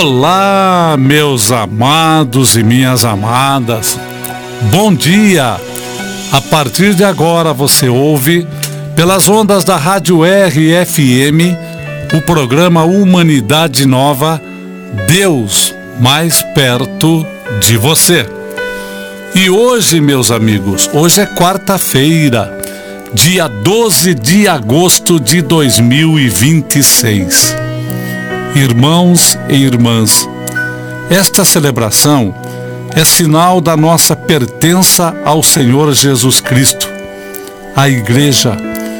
Olá, meus amados e minhas amadas. Bom dia! A partir de agora você ouve, pelas ondas da Rádio RFM, o programa Humanidade Nova, Deus mais perto de você. E hoje, meus amigos, hoje é quarta-feira, dia 12 de agosto de 2026. Irmãos e irmãs, esta celebração é sinal da nossa pertença ao Senhor Jesus Cristo, à Igreja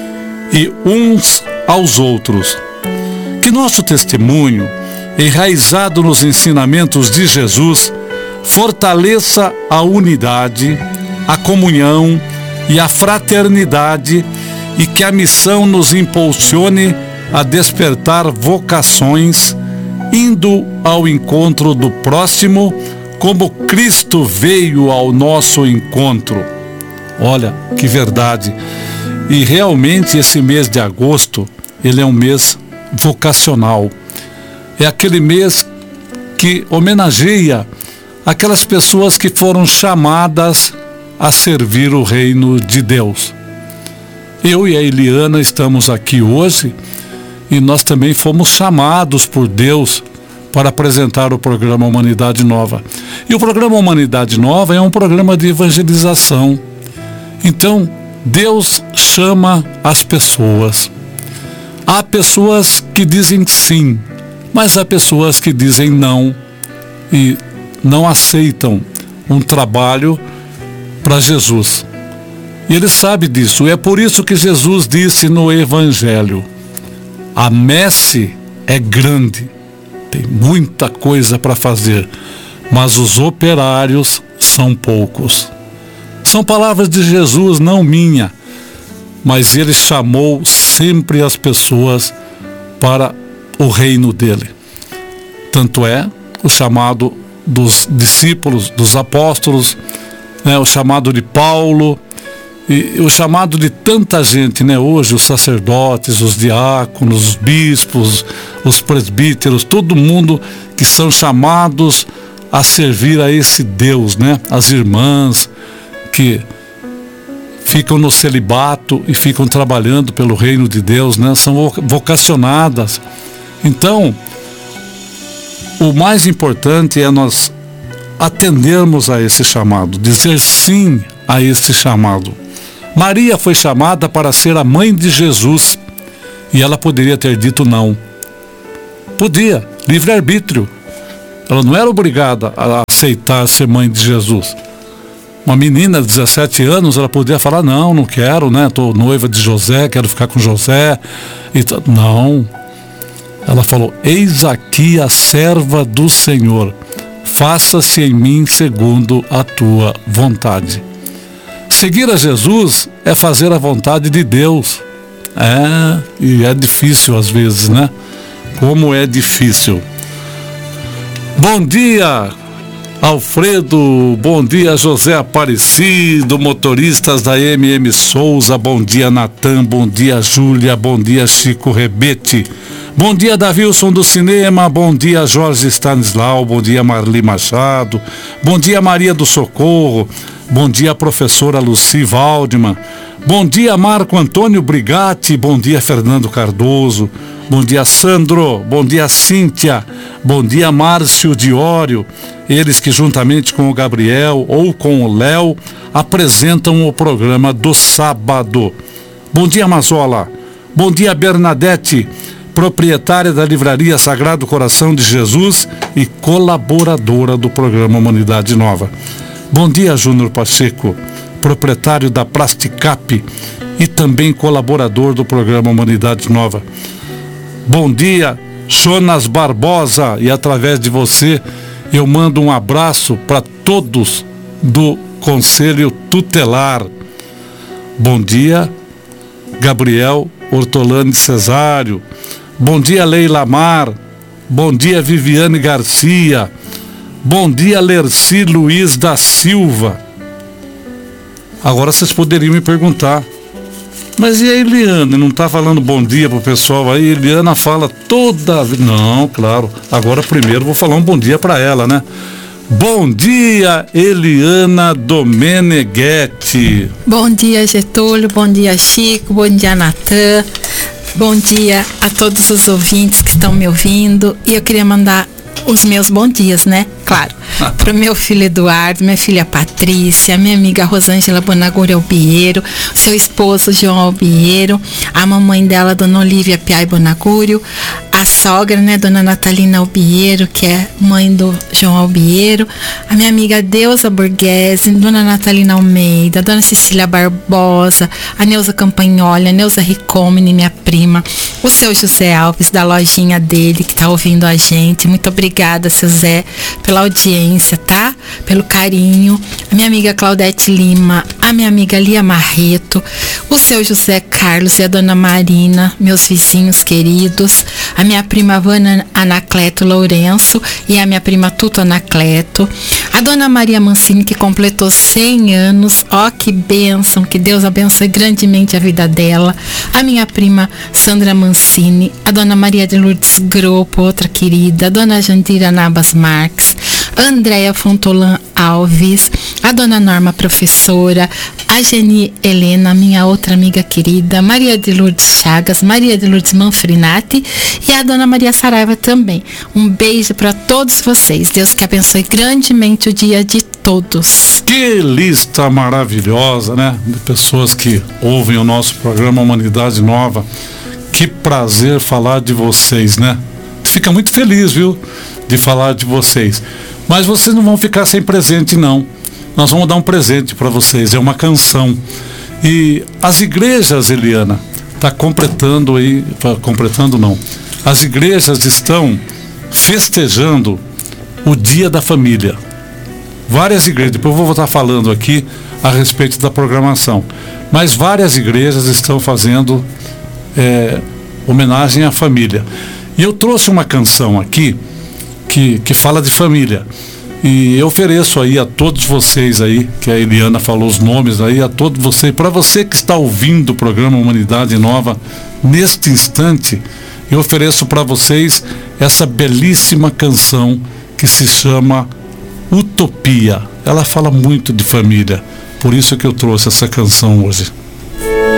e uns aos outros. Que nosso testemunho, enraizado nos ensinamentos de Jesus, fortaleça a unidade, a comunhão e a fraternidade, e que a missão nos impulsione a despertar vocações, indo ao encontro do próximo, como Cristo veio ao nosso encontro. Olha, que verdade! E realmente esse mês de agosto, ele é um mês vocacional. É aquele mês que homenageia aquelas pessoas que foram chamadas a servir o reino de Deus. Eu e a Eliana estamos aqui hoje e nós também fomos chamados por Deus para apresentar o programa Humanidade Nova. E o programa Humanidade Nova é um programa de evangelização. Então, Deus chama as pessoas. Há pessoas que dizem sim, mas há pessoas que dizem não e não aceitam um trabalho para Jesus. E ele sabe disso. E é por isso que Jesus disse no Evangelho: a messe é grande, tem muita coisa para fazer, mas os operários são poucos. São palavras de Jesus, não minha, mas ele chamou sempre as pessoas para o reino dele. Tanto é o chamado dos discípulos, dos apóstolos, o chamado de Paulo, e o chamado de tanta gente, hoje os sacerdotes, os diáconos, os bispos, os presbíteros, todo mundo que são chamados a servir a esse Deus, as irmãs que ficam no celibato e ficam trabalhando pelo reino de Deus, são vocacionadas. Então, o mais importante é nós atendermos a esse chamado, dizer sim a esse chamado. Maria foi chamada para ser a mãe de Jesus e ela poderia ter dito não. Podia, livre-arbítrio. Ela não era obrigada a aceitar ser mãe de Jesus. Uma menina de 17 anos, ela podia falar: não quero, estou noiva de José, quero ficar com José. Não. Ela falou: eis aqui a serva do Senhor, faça-se em mim segundo a tua vontade. Seguir a Jesus é fazer a vontade de Deus. E é difícil às vezes, Como é difícil. Bom dia, Alfredo. Bom dia, José Aparecido, motoristas da MM Souza. Bom dia, Natan. Bom dia, Júlia. Bom dia, Chico Rebete. Bom dia, Davilson do Cinema. Bom dia, Jorge Stanislau. Bom dia, Marli Machado. Bom dia, Maria do Socorro. Bom dia, professora Luci Waldman. Bom dia, Marco Antônio Brigatti. Bom dia, Fernando Cardoso. Bom dia, Sandro. Bom dia, Cíntia. Bom dia, Márcio Diório. Eles que juntamente com o Gabriel ou com o Léo apresentam o programa do sábado. Bom dia, Mazola. Bom dia, Bernadette, proprietária da livraria Sagrado Coração de Jesus e colaboradora do programa Humanidade Nova. Bom dia, Júnior Pacheco, proprietário da Plasticap e também colaborador do programa Humanidade Nova. Bom dia, Jonas Barbosa, e através de você eu mando um abraço para todos do Conselho Tutelar. Bom dia, Gabriel Ortolani Cesário. Bom dia, Leila Mar. Bom dia, Viviane Garcia. Bom dia, Lerci Luiz da Silva. Agora vocês poderiam me perguntar: Mas e a Eliana? Não tá falando bom dia pro pessoal aí? Eliana fala toda vez. Não, claro. Agora primeiro vou falar um bom dia para ela, né? Bom dia, Eliana Domeneghetti. Bom dia, Getúlio. Bom dia, Chico. Bom dia, Natan. Bom dia a todos os ouvintes que estão me ouvindo. E eu queria mandar os meus bons dias, né? Claro. Para o meu filho Eduardo, minha filha Patrícia, minha amiga Rosângela Bonaguri Albiero, seu esposo João Albiero, a mamãe dela, Dona Olívia Piai Bonaguri, a sogra, né, Dona Natalina Albiero, que é mãe do João Albiero, a minha amiga Deusa Borghese, Dona Natalina Almeida, Dona Cecília Barbosa, a Neuza Campagnoli, a Neuza Ricomini, minha prima, o seu José Alves, da lojinha dele, que está ouvindo a gente. Muito obrigada, seu Zé, pela audiência, tá? Pelo carinho. A minha amiga Claudete Lima, a minha amiga Lia Marreto, o seu José Carlos e a Dona Marina, meus vizinhos queridos, a minha prima Vana Anacleto Lourenço e a minha prima Tuto Anacleto, a Dona Maria Mancini, que completou 100 anos, ó que bênção, que Deus abençoe grandemente a vida dela, a minha prima Sandra Mancini, a Dona Maria de Lourdes Grupo, outra querida, a Dona Jandira Nabas Marques, a Andréia Fontolan Alves, a Dona Norma professora, a Geni Helena, minha outra amiga querida, Maria de Lourdes Chagas, Maria de Lourdes Manfrinati e a Dona Maria Saraiva também. Um beijo para todos vocês. Deus que abençoe grandemente o dia de todos. Que lista maravilhosa, né? De pessoas que ouvem o nosso programa Humanidade Nova. Que prazer falar de vocês, né? Fica muito feliz, viu? De falar de vocês. Mas vocês não vão ficar sem presente, não. Nós vamos dar um presente para vocês. É uma canção. E as igrejas, Eliana, está completando aí. Completando não. As igrejas estão festejando o Dia da Família. Várias igrejas, depois eu vou estar falando aqui a respeito da programação. Mas várias igrejas estão fazendo homenagem à família. E eu trouxe uma canção aqui que fala de família. E eu ofereço aí a todos vocês aí, que a Eliana falou os nomes aí, a todos vocês, para você que está ouvindo o programa Humanidade Nova, neste instante, eu ofereço para vocês essa belíssima canção que se chama Utopia. Ela fala muito de família, por isso que eu trouxe essa canção hoje.